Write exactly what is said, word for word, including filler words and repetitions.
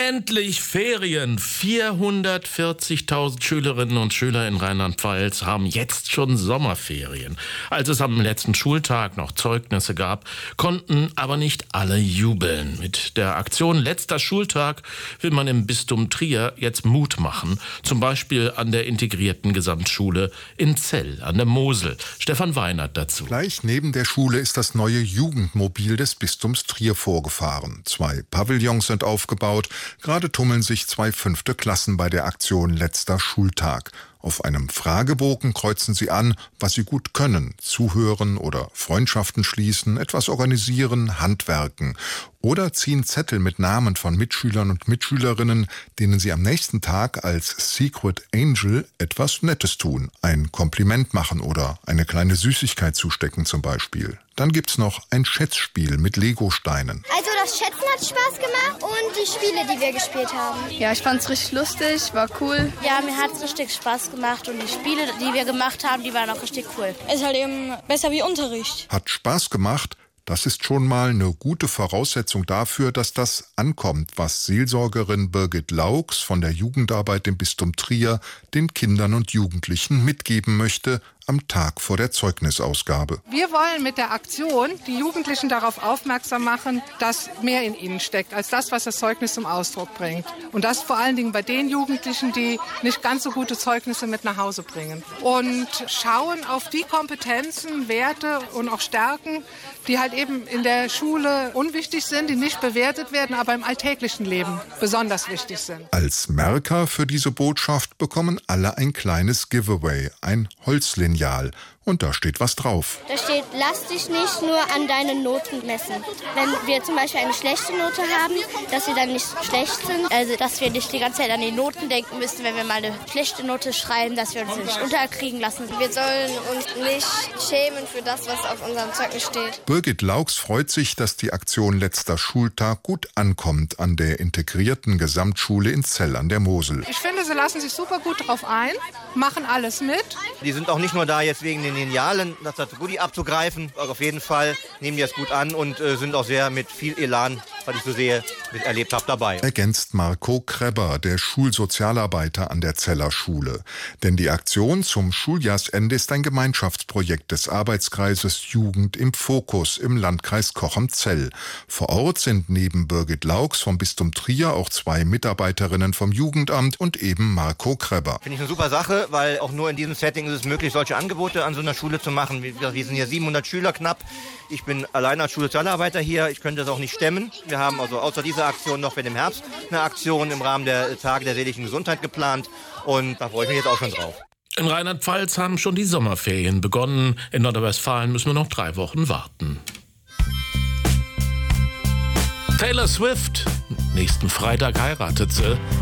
Endlich Ferien! vierhundertvierzigtausend Schülerinnen und Schüler in Rheinland-Pfalz haben jetzt schon Sommerferien. Als es am letzten Schultag noch Zeugnisse gab, konnten aber nicht alle jubeln. Mit der Aktion Letzter Schultag will man im Bistum Trier jetzt Mut machen. Zum Beispiel an der integrierten Gesamtschule in Zell an der Mosel. Stefan Weinert dazu. Gleich neben der Schule ist das neue Jugendmobil des Bistums Trier vorgefahren. Zwei Pavillons sind aufgebaut. Gerade tummeln sich zwei fünfte Klassen bei der Aktion Letzter Schultag. Auf einem Fragebogen kreuzen sie an, was sie gut können. Zuhören oder Freundschaften schließen, etwas organisieren, handwerken. Oder ziehen Zettel mit Namen von Mitschülern und Mitschülerinnen, denen sie am nächsten Tag als Secret Angel etwas Nettes tun. Ein Kompliment machen oder eine kleine Süßigkeit zustecken zum Beispiel. Dann gibt's noch ein Schätzspiel mit Legosteinen. Also das Schätzen hat Spaß gemacht und die Spiele, die wir gespielt haben. Ja, ich fand's richtig lustig, war cool. Ja, mir hat's richtig Spaß gemacht und die Spiele, die wir gemacht haben, die waren auch richtig cool. Ist halt eben besser wie Unterricht. Hat Spaß gemacht? Das ist schon mal eine gute Voraussetzung dafür, dass das ankommt, was Seelsorgerin Birgit Laux von der Jugendarbeit im Bistum Trier den Kindern und Jugendlichen mitgeben möchte am Tag vor der Zeugnisausgabe. Wir wollen mit der Aktion die Jugendlichen darauf aufmerksam machen, dass mehr in ihnen steckt, als das, was das Zeugnis zum Ausdruck bringt. Und das vor allen Dingen bei den Jugendlichen, die nicht ganz so gute Zeugnisse mit nach Hause bringen. Und schauen auf die Kompetenzen, Werte und auch Stärken, die halt eben in der Schule unwichtig sind, die nicht bewertet werden, aber im alltäglichen Leben besonders wichtig sind. Als Merker für diese Botschaft bekommen alle ein kleines Giveaway, ein Holzlineal. Und da steht was drauf. Da steht, lass dich nicht nur an deine Noten messen. Wenn wir zum Beispiel eine schlechte Note haben, dass wir dann nicht schlecht sind. Also, dass wir nicht die ganze Zeit an die Noten denken müssen, wenn wir mal eine schlechte Note schreiben, dass wir uns nicht unterkriegen lassen. Wir sollen uns nicht schämen für das, was auf unserem Zeugnis steht. Birgit Laux freut sich, dass die Aktion Letzter Schultag gut ankommt an der integrierten Gesamtschule in Zell an der Mosel. Ich finde, sie lassen sich super gut drauf ein, machen alles mit. Die sind auch nicht nur da jetzt wegen den Linealen, das hat Goodie abzugreifen. Also auf jeden Fall nehmen die das gut an und äh, sind auch sehr mit viel Elan, was ich so sehe, mit erlebt habe, dabei. Ergänzt Marco Krebber, der Schulsozialarbeiter an der Zeller Schule. Denn die Aktion zum Schuljahrsende ist ein Gemeinschaftsprojekt des Arbeitskreises Jugend im Fokus im Landkreis Cochem-Zell. Vor Ort sind neben Birgit Laux vom Bistum Trier auch zwei Mitarbeiterinnen vom Jugendamt und eben Marco Krebber. Finde ich eine super Sache, weil auch nur in diesem Setting ist es möglich, solche Angebote an so einer Schule zu machen. Wir, wir sind hier siebenhundert Schüler knapp. Ich bin allein als Schulsozialarbeiter hier. Ich könnte das auch nicht stemmen. Wir haben also außer dieser Aktion noch für den Herbst eine Aktion im Rahmen der Tage der seelischen Gesundheit geplant. Und da freue ich mich jetzt auch schon drauf. In Rheinland-Pfalz haben schon die Sommerferien begonnen. In Nordrhein-Westfalen müssen wir noch drei Wochen warten. Taylor Swift, nächsten Freitag heiratet sie.